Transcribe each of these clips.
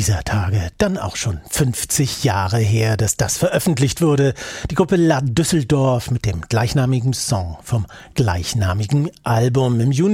dieser Tage dann auch schon 50 Jahre her, dass das veröffentlicht wurde. Die Gruppe La Düsseldorf mit dem gleichnamigen Song vom gleichnamigen Album. Im Juni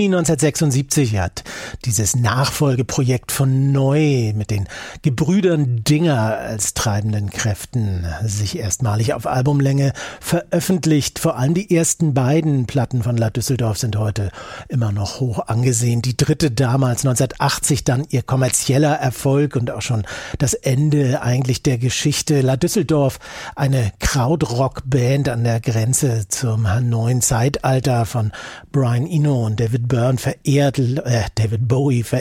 1976 hat dieses Nachfolgeprojekt von Neu mit den Gebrüdern Dinger als treibenden Kräften sich erstmalig auf Albumlänge veröffentlicht. Vor allem die ersten beiden Platten von La Düsseldorf sind heute immer noch hoch angesehen. Die dritte damals 1980 dann ihr kommerzieller Erfolg und auch schon das Ende eigentlich der Geschichte. La Düsseldorf, eine Krautrock-Band an der Grenze zum neuen Zeitalter, von Brian Eno und David Byrne verehrt, David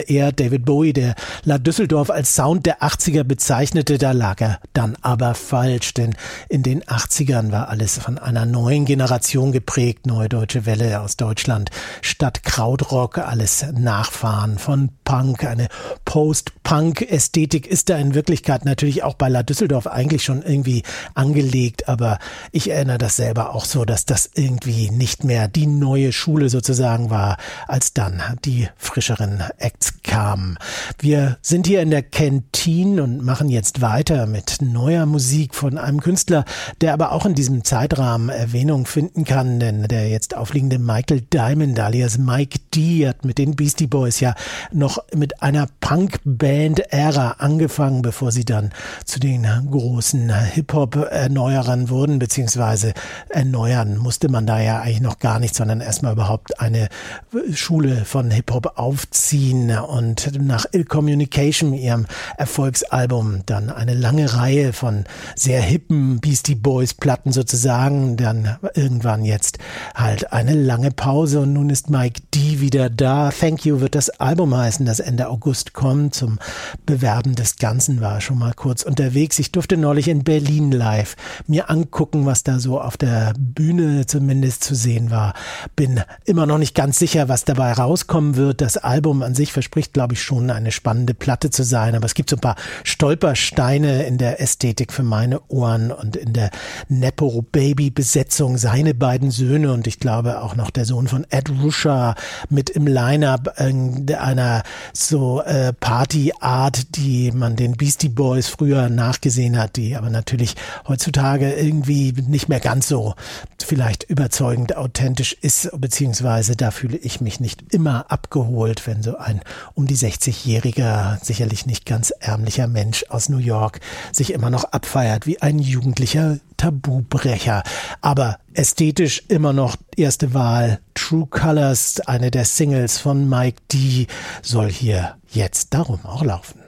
Bowie, der La Düsseldorf als Sound der 80er bezeichnete. Da lag er dann aber falsch, denn in den 80ern war alles von einer neuen Generation geprägt. Neue Deutsche Welle aus Deutschland statt Krautrock, alles Nachfahren von Punk. Eine Post-Punk-Ästhetik ist da in Wirklichkeit natürlich auch bei La Düsseldorf eigentlich schon irgendwie angelegt, aber ich erinnere das selber auch so, dass das irgendwie nicht mehr die neue Schule sozusagen war, als dann die frischeren Acts kamen. Wir sind hier in der Kantine und machen jetzt weiter mit neuer Musik von einem Künstler, der aber auch in diesem Zeitrahmen Erwähnung finden kann, denn der jetzt aufliegende Michael Diamond alias Mike D hat mit den Beastie Boys ja noch mit einer Punk-Band-Ära angefangen, bevor sie dann zu den großen Hip-Hop-Erneuerern wurden, beziehungsweise erneuern musste man da ja eigentlich noch gar nicht, sondern erstmal überhaupt eine Schule von Hip-Hop aufziehen und nach Ill Communication, ihrem Erfolgsalbum, dann eine lange Reihe von sehr hippen Beastie Boys Platten sozusagen, dann irgendwann jetzt halt eine lange Pause und nun ist Mike D wieder da. Thank You wird das Album heißen, das Ende August kommt. Zum Bewerben des Ganzen war schon mal kurz unterwegs. Ich durfte neulich in Berlin live mir angucken, was da so auf der Bühne zumindest zu sehen war. Bin immer noch nicht ganz sicher, was dabei rauskommen wird. Das Album an sich verspricht, glaube ich, schon eine spannende Platte zu sein, aber es gibt so ein paar Stolpersteine in der Ästhetik für meine Ohren und in der Nepo-Baby-Besetzung. Seine beiden Söhne und ich glaube auch noch der Sohn von Ed Ruscha mit im Line-Up einer so Party-Art, die man den Beastie Boys früher nachgesehen hat, die aber natürlich heutzutage irgendwie nicht mehr ganz so vielleicht überzeugend authentisch ist, beziehungsweise da fühle ich mich nicht immer abgeholt, wenn so ein um die 60-jähriger, sicherlich nicht ganz ärmlicher Mensch aus New York sich immer noch abfeiert wie ein jugendlicher Tabubrecher. Aber ästhetisch immer noch erste Wahl. True Colors, eine der Singles von Mike D, soll hier jetzt darum auch laufen.